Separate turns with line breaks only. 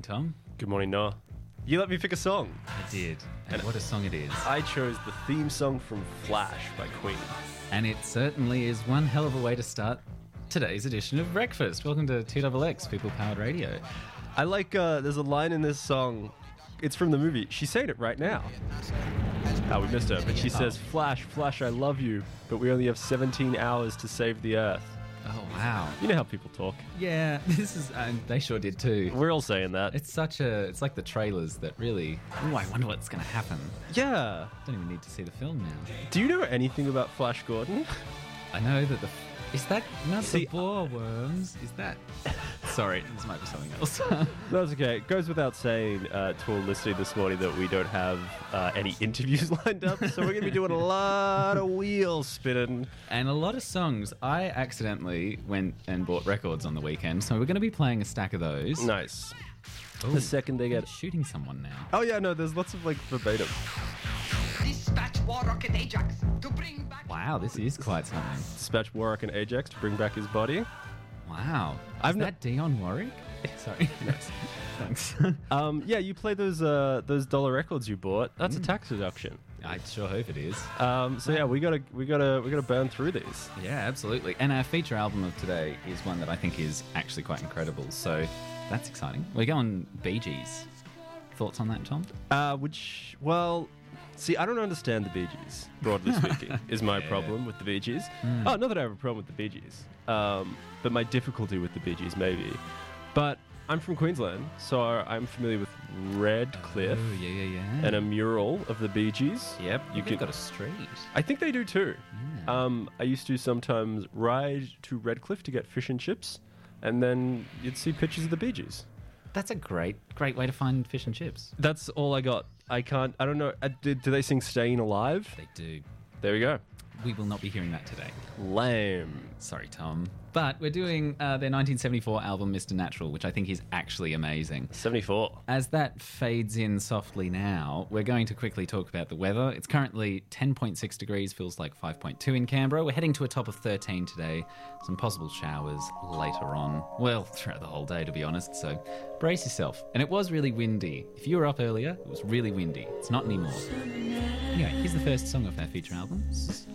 Tom.
Good morning, Noah. You let me pick a song.
I did. And what a song it is.
I chose the theme song from Flash by Queen.
And it certainly is one hell of a way to start today's edition of Breakfast. Welcome to TXX, People Powered Radio.
I like, there's a line in this song. It's from the movie. She's saying it right now. Oh, we missed her. But she says, Flash, Flash, I love you, but we only have 17 hours to save the Earth.
Oh, wow.
You know how people talk.
Yeah, this is, they sure did too.
We're all saying that.
It's like the trailers that really, I wonder what's going to happen.
Yeah.
Don't even need to see the film now.
Do you know anything about Flash Gordon?
I know that is that not the boar worms? Is that... Sorry, this might be something else.
That's okay. It goes without saying to all listening this morning that we don't have any interviews lined up, so we're going to be doing a lot of wheels spinning.
And a lot of songs. I accidentally went and bought records on the weekend, so we're going to be playing a stack of those.
Nice.
Ooh,
the second they get...
shooting someone now.
Oh yeah, no, there's lots of like verbatim.
Dispatch War Rocket Ajax to bring back...
Wow, this is quite something.
Dispatch Warwick and Ajax to bring back his body.
Wow. Is that Dionne Warwick? Sorry.
Nice.
Thanks.
Yeah, you play those dollar records you bought. That's a tax deduction.
I sure hope it is.
So yeah, we gotta burn through these.
Yeah, absolutely. And our feature album of today is one that I think is actually quite incredible. So that's exciting. We're going Bee Gees. Thoughts on that, Tom?
See, I don't understand the Bee Gees, broadly speaking, is my problem with the Bee Gees. Oh, not that I have a problem with the Bee Gees, but my difficulty with the Bee Gees, maybe. But I'm from Queensland, so I'm familiar with Redcliffe and a mural of the Bee Gees.
Yep, you've got a street.
I think they do too.
Yeah.
I used to sometimes ride to Redcliffe to get fish and chips, and then you'd see pictures of the Bee Gees.
That's a great way to find fish and chips.
That's all I got. I don't know. Do they sing Staying Alive?
They do.
There we go.
We will not be hearing that today.
Lame.
Sorry, Tom. But we're doing their 1974 album, Mr. Natural, which I think is actually amazing.
74.
As that fades in softly now, we're going to quickly talk about the weather. It's currently 10.6 degrees, feels like 5.2 in Canberra. We're heading to a top of 13 today. Some possible showers later on. Well, throughout the whole day, to be honest, so brace yourself. And it was really windy. If you were up earlier, it was really windy. It's not anymore. Anyway, here's the first song of our feature album.